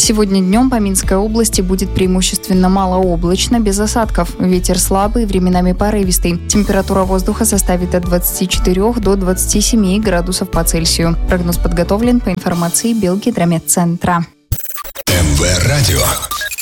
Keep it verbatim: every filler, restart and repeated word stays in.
Сегодня днем по Минской области будет преимущественно малооблачно, без осадков. Ветер слабый, временами порывистый. Температура воздуха составит от двадцати четырёх до двадцати семи градусов по Цельсию. Прогноз подготовлен по информации Белгидрометцентра. МВ Радио.